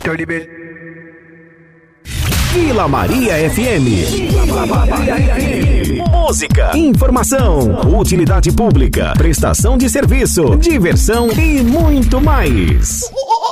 Vila Maria FM. Vila Maria FM. Música, informação, utilidade pública, prestação de serviço, diversão e muito mais.